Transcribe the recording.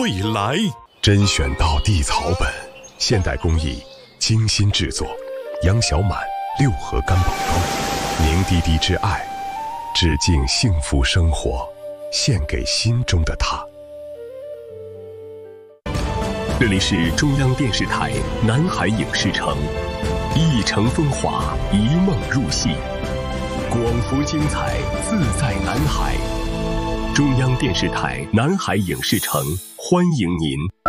未来。 甄选到地草本，现代工艺，精心制作，杨小满6盒干宝膏，凝滴滴之爱，致敬幸福生活，献给心中的他。这里是中央电视台南海影视城，一城风华，一梦入戏，广福精彩，自在南海。中央电视台南海影视城，欢迎您。